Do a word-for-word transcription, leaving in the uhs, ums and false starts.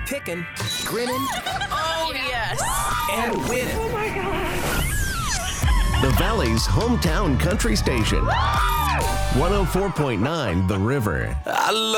picking, grinning, Oh, yes. and winning. Oh my God. The Valley's hometown country station. one oh four point nine The River. I love